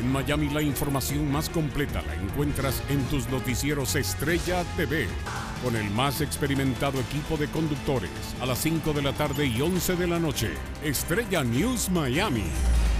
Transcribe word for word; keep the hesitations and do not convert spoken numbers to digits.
En Miami la información más completa la encuentras en tus noticieros Estrella T V, con el más experimentado equipo de conductores a las cinco de la tarde y once de la noche. Estrella News Miami.